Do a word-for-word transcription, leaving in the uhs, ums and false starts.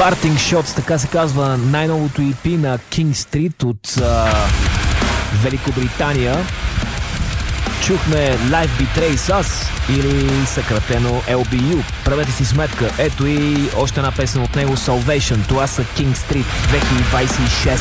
Parting Shots, така се казва най-новото и пи на King Street от а, Великобритания. Чухме Life Betrays Us или съкратено ел би ю. Правете си сметка. Ето и още една песен от него, Salvation. Това са King Street две хиляди двадесет и шеста.